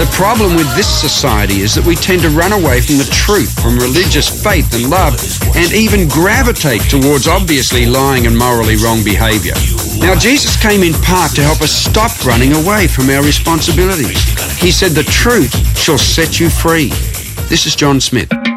The problem with this society is that we tend to run away from the truth, from religious faith and love, and even gravitate towards obviously lying and morally wrong behaviour. Now, Jesus came in part to help us stop running away from our responsibilities. He said, "The truth shall set you free." This is John Smith.